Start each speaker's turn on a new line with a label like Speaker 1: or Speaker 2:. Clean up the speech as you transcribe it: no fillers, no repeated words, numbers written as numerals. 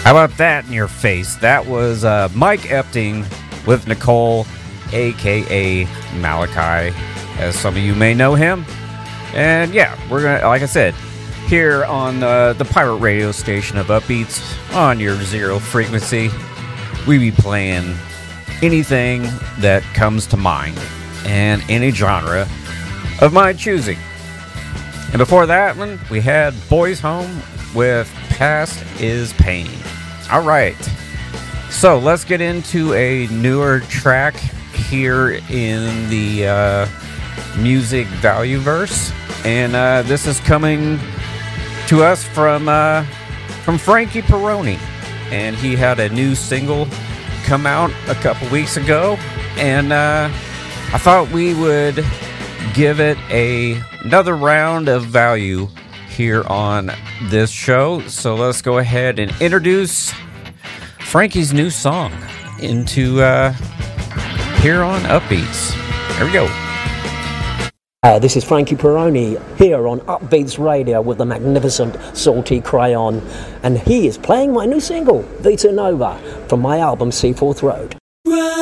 Speaker 1: How about that in your face? That was Mike Epting with Nicole, aka Malachi, as some of you may know him. And yeah, we're gonna, like I said, here on the pirate radio station of Upbeats on your zero frequency, we be playing anything that comes to mind and any genre of my choosing. And before that one, we had Boys Home with Past is Pain. All right, so let's get into a newer track here in the music value verse, and this is coming to us from Frankie Perroni, and he had a new single come out a couple weeks ago, and I thought we would give it another round of value here on this show. So let's go ahead and introduce Frankie's new song into here on Upbeats. Here we go.
Speaker 2: This is Frankie Perroni here on Upbeats Radio with the magnificent Salty Crayon, and he is playing my new single Vita Nova from my album Seaforth Road.